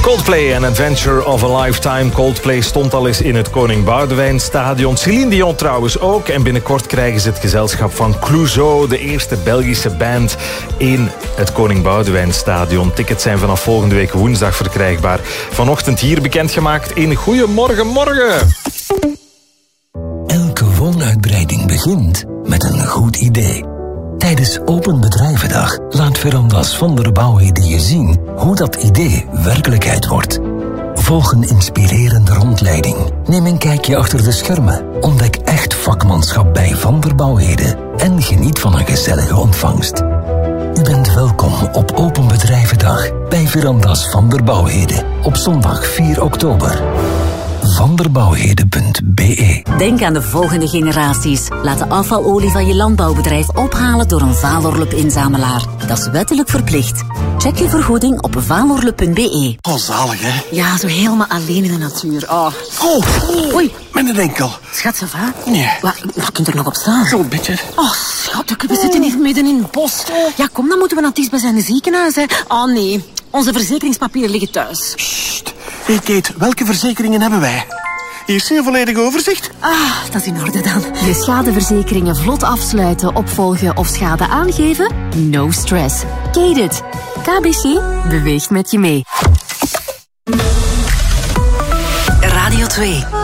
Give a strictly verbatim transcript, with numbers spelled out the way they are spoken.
Coldplay, An Adventure of a Lifetime. Coldplay stond al eens in het Koning Boudewijn Stadion. Celine Dion trouwens ook. En binnenkort krijgen ze het gezelschap van Clouseau, de eerste Belgische band in het Koning Boudewijn Stadion. Tickets zijn vanaf volgende week woensdag verkrijgbaar. Vanochtend hier bekendgemaakt in Goeiemorgen Morgen. Elke woonuitbreiding begint met een goed idee. Tijdens Open Bedrijvendag laat Verandas van der Bouwheden je zien hoe dat idee werkelijkheid wordt. Volg een inspirerende rondleiding. Neem een kijkje achter de schermen. Ontdek echt vakmanschap bij Van der Bouwheden en geniet van een gezellige ontvangst. U bent welkom op Open Bedrijvendag bij Verandas van der Bouwheden op zondag vier oktober. van der bouwheden punt b e. Denk aan de volgende generaties. Laat de afvalolie van je landbouwbedrijf ophalen door een Valorlup-inzamelaar. Dat is wettelijk verplicht. Check je vergoeding op valorlup punt b e. Oh, zalig, hè? Ja, zo helemaal alleen in de natuur. Oh, Oh, oei. met een enkel. Schat, ça va? Nee. Wat, wat kunt er nog op staan? Zo'n beetje. Oh, schat, we zitten hier midden in het bos. Ja, kom, dan moeten we naar het dichtstbijzijnde ziekenhuis, hè. Oh, nee. Onze verzekeringspapieren liggen thuis. Sst. Hey, Kate, welke verzekeringen hebben wij? Hier is een volledig overzicht. Ah, dat is in orde dan. Je schadeverzekeringen vlot afsluiten, opvolgen of schade aangeven? No stress. Kate it. K B C beweegt met je mee. Radio twee.